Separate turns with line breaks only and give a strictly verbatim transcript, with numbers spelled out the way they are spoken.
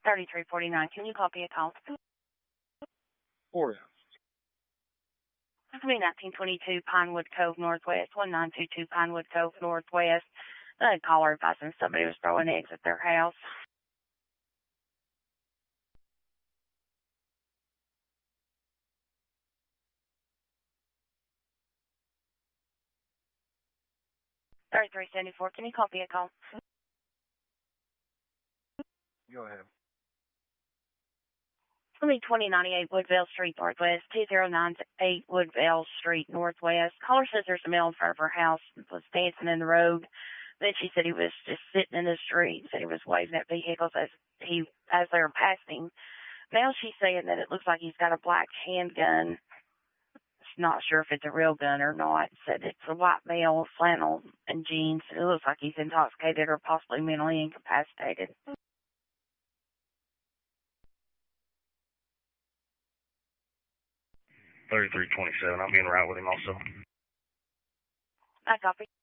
thirty-three forty-nine. Can you copy a call?
Four F.
It's going to be nineteen twenty-two Pinewood Cove Northwest, one nine two two Pinewood Cove Northwest. A caller advising somebody was throwing eggs at their house. thirty-three seventy-four. Can you copy a call?
Go ahead.
It's going to be twenty ninety-eight Woodville Street Northwest, two zero nine eight Woodville Street Northwest. Caller says there's a male in front of her house, was dancing in the road. Then she said he was just sitting in the street, said he was waving at vehicles as he as they were passing. Now she's saying that it looks like he's got a black handgun. She's not sure if it's a real gun or not. Said it's a white male, flannel, and jeans. It looks like he's intoxicated or possibly mentally incapacitated.
thirty-three twenty-seven. I'm being right with him also.
I copy.